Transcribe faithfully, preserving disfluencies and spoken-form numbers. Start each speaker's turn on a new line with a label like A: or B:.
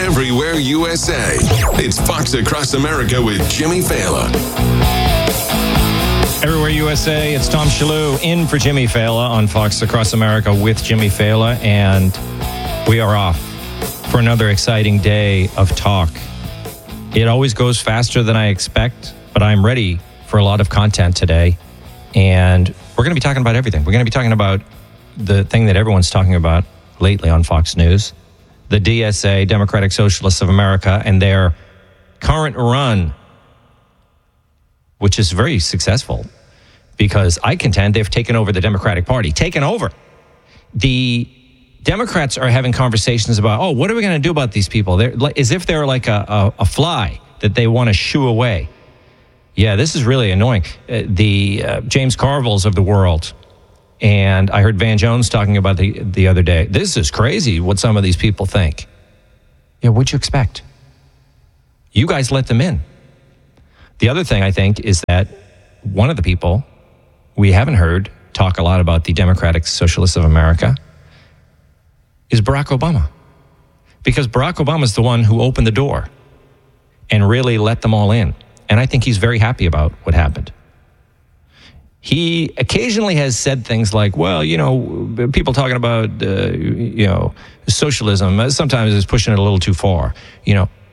A: everywhere U S A. It's Fox Across America with Jimmy Fallon.
B: Everywhere U S A, it's Tom Shalhoub in for Jimmy Fallon on Fox Across America with Jimmy Fallon, and we are off for another exciting day of talk. It always goes faster than I expect, but I'm ready for a lot of content today, and we're going to be talking about everything. We're going to be talking about the thing that everyone's talking about lately on Fox News, the D S A, Democratic Socialists of America, and their current run, which is very successful because I contend they've taken over the Democratic Party. Taken over. The Democrats are having conversations about, oh, what are we going to do about these people? They're like, as if they're like a, a, a fly that they want to shoo away. Yeah, this is really annoying. Uh, the uh, James Carvilles of the world, and I heard Van Jones talking about the the other day. This is crazy what some of these people think. Yeah, what'd you expect? You guys let them in. The other thing I think is that one of the people we haven't heard talk a lot about the Democratic Socialists of America is Barack Obama. Because Barack Obama is the one who opened the door and really let them all in. And I think he's very happy about what happened. He occasionally has said things like, well, you know, people talking about, uh, you know, socialism sometimes is pushing it a little too far. You know,